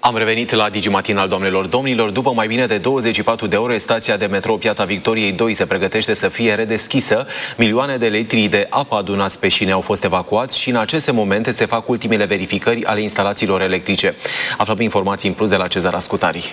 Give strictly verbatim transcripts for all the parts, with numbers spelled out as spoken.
Am revenit la Digimatinal, doamnelor, domnilor. După mai bine de douăzeci și patru de ore, stația de metrou Piața Victoriei doi se pregătește să fie redeschisă. Milioane de litri de apă adunați pe șine au fost evacuați și în aceste momente se fac ultimele verificări ale instalațiilor electrice. Aflăm informații în plus de la Cezar Ascutari.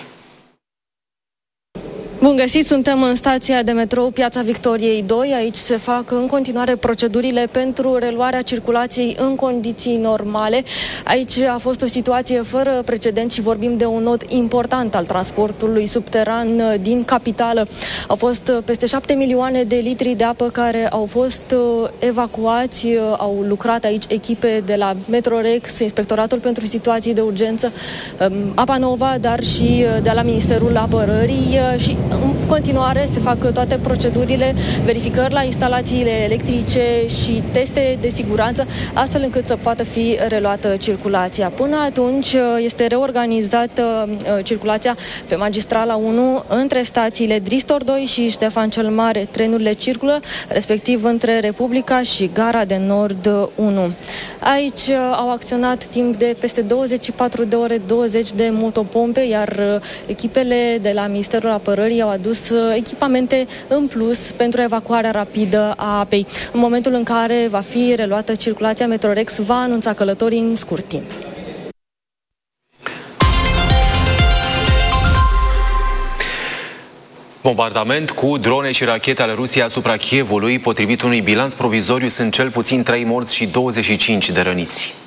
Bun găsit, suntem în stația de metrou Piața Victoriei doi. Aici se fac în continuare procedurile pentru reluarea circulației în condiții normale. Aici a fost o situație fără precedent și vorbim de un nod important al transportului subteran din capitală. Au fost peste șapte milioane de litri de apă care au fost evacuați. Au lucrat aici echipe de la Metrorex, Inspectoratul pentru Situații de Urgență, Apa Nova, dar și de la Ministerul Apărării și în continuare se fac toate procedurile, verificări la instalațiile electrice și teste de siguranță, astfel încât să poată fi reluată circulația. Până atunci este reorganizată circulația pe Magistrala unu între stațiile Dristor doi și Ștefan cel Mare. Trenurile circulă, respectiv între Republica și Gara de Nord unu. Aici au acționat timp de peste douăzeci și patru de ore douăzeci de motopompe, iar echipele de la Ministerul Apărării au adus echipamente în plus pentru evacuarea rapidă a apei. În momentul în care va fi reluată circulația, Metrorex va anunța călătorii în scurt timp. Bombardament cu drone și rachete ale Rusiei asupra Kievului. Potrivit unui bilanț provizoriu, sunt cel puțin trei morți și douăzeci și cinci de răniți.